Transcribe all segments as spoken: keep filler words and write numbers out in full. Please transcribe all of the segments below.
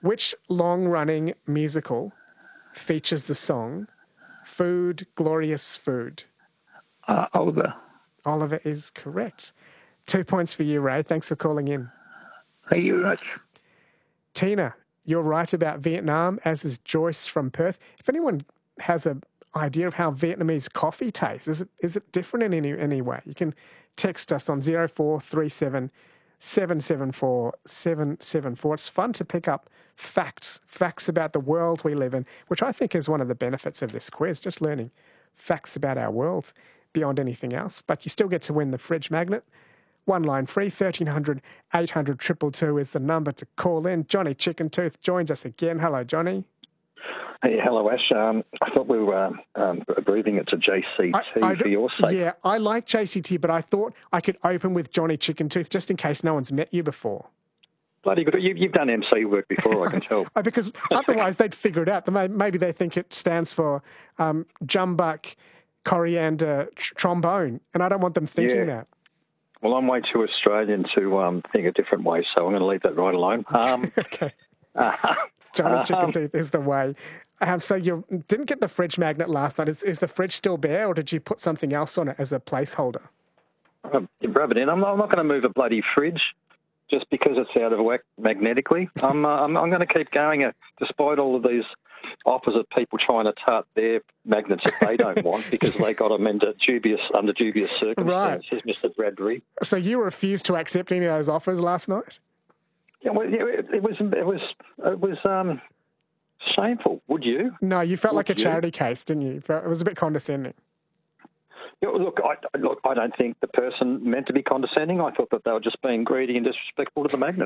Which long-running musical features the song Food, Glorious Food? Uh, Oliver. Oliver is correct. Two points for you, Ray. Thanks for calling in. Thank you very much. Tina, you're right about Vietnam, as is Joyce from Perth. If anyone has an idea of how Vietnamese coffee tastes, is it is it different in any, any way? You can text us on zero four three seven, seven seven four, seven seven four. It's fun to pick up facts, facts about the world we live in, which I think is one of the benefits of this quiz, just learning facts about our world beyond anything else. But you still get to win the fridge magnet. One line free, thirteen hundred, eight hundred, two two two is the number to call in. Johnny Chickentooth joins us again. Hello, Johnny. Hey, hello, Ash. Um, I thought we were um, breathing it to J C T I, I for your sake. Yeah, I like J C T, but I thought I could open with Johnny Chickentooth just in case no one's met you before. Bloody good. You, you've done M C work before, I can tell. Because otherwise they'd figure it out. Maybe they think it stands for um, jumbuck, coriander, tr- trombone, and I don't want them thinking yeah. that. Well, I'm way too Australian to um, think a different way, so I'm going to leave that right alone. Um, okay. Uh, Johnny um, Chickentooth is the way. Um, so you didn't get the fridge magnet last night. Is, is the fridge still bare, or did you put something else on it as a placeholder? Um, rub it in. I'm not, I'm not going to move a bloody fridge just because it's out of whack magnetically. I'm, uh, I'm, I'm going to keep going, uh, despite all of these offers of people trying to tart their magnets that they don't want because they got them into dubious, under dubious circumstances, right. Mister Bradbury. So you refused to accept any of those offers last night? Yeah, well, it, it was it was it was um, shameful. Would you? No, you felt Would like a you? charity case, didn't you? It was a bit condescending. Yeah, look, I, look, I don't think the person meant to be condescending. I thought that they were just being greedy and disrespectful to the magnet.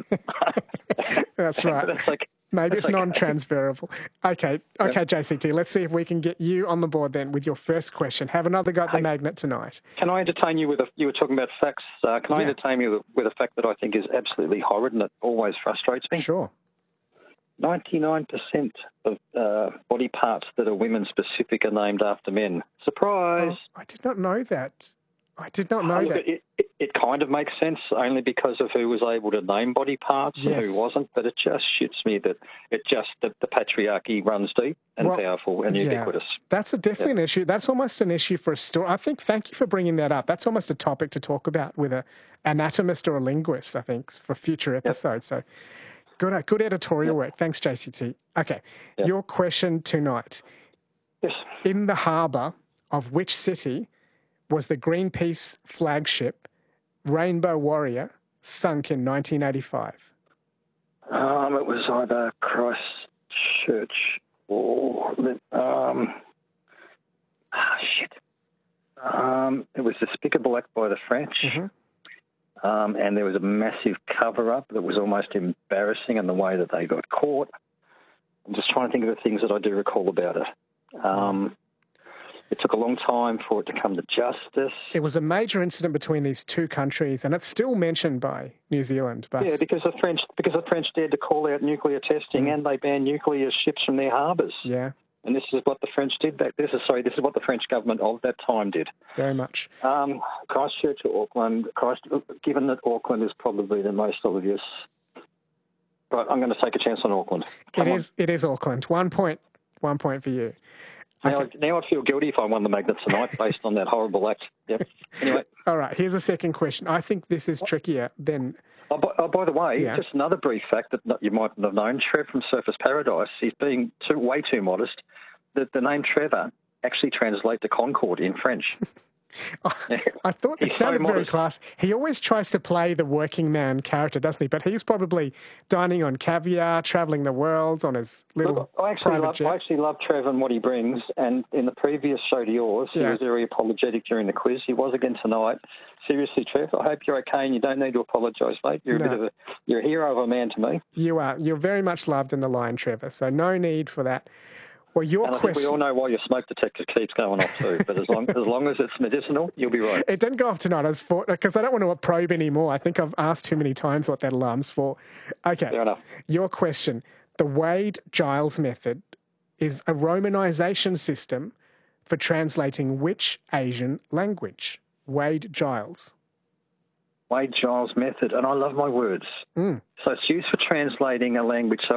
That's right. That's like, Maybe that's it's okay. non-transferable. Okay, okay, Yep. J C T, let's see if we can get you on the board then with your first question. Have another go at the Hey, magnet tonight. Can I entertain you with a, you were talking about facts, uh, can I Yeah. entertain you with, with a fact that I think is absolutely horrid and it always frustrates me? Sure. ninety-nine percent of uh, body parts that are women-specific are named after men. Surprise! Oh, I did not know that. I did not know Oh, look, that. It, it, it kind of makes sense only because of who was able to name body parts Yes. and who wasn't, but it just shits me that it just that the patriarchy runs deep and Well, powerful and yeah. ubiquitous. That's a, definitely an issue. That's almost an issue for a story. I think, thank you for bringing that up. That's almost a topic to talk about with a anatomist or a linguist, I think, for future episodes. So good, good editorial Yep. work. Thanks, J C T. Okay, Yep. your question tonight. Yes. In the harbour of which city was the Greenpeace flagship Rainbow Warrior sunk in nineteen eighty-five? Um, it was either Christchurch or um, ah, shit. Um, it was Despicable Act by the French. Mm-hmm. Um, and there was a massive cover-up that was almost embarrassing in the way that they got caught. I'm just trying to think of the things that I do recall about it. Um, it took a long time for it to come to justice. It was a major incident between these two countries, and it's still mentioned by New Zealand. But Yeah, because the French because the French dared to call out nuclear testing, Mm. and they banned nuclear ships from their harbours. yeah, And this is what the French did back. This is sorry. This is what the French government of that time did. very much. Um, Christchurch or Auckland. Christ, given that Auckland is probably the most obvious. Right, I'm going to take a chance on Auckland. Come It on. is. It is Auckland. One point. One point for you. Now, Okay. I, now I feel guilty if I won the magnets tonight based on that horrible act. Yep. Anyway. All right. Here's a second question. I think this is trickier than. Oh, by, oh, by the way, Yeah. just another brief fact that not- you might not have known. Trev from Surface Paradise, he's being too, way too modest. The, the name Trevor actually translates to Concord in French. I thought it He's so sounded very modest. class. He always tries to play the working man character, doesn't he? But he's probably dining on caviar, travelling the world on his little Look, I actually private love jet. I actually love Trev and what he brings. And in the previous show to yours, he Yeah. was very apologetic during the quiz. He was again tonight. Seriously, Trev, I hope you're okay and you don't need to apologise, mate. You're No. a bit of a you're a hero of a man to me. You are. You're very much loved in the Lion, Trevor. So no need for that. Well, your And I think we all question. know why your smoke detector keeps going off too. But as long as long as it's medicinal, you'll be right. It didn't go off tonight. I was for because I don't want to probe anymore. I think I've asked too many times what that alarm's for. Okay. Fair enough. Your question. The Wade-Giles method is a romanization system for translating which Asian language? Wade-Giles. Wade Giles method, and I love my words. Mm. So it's used for translating a language. So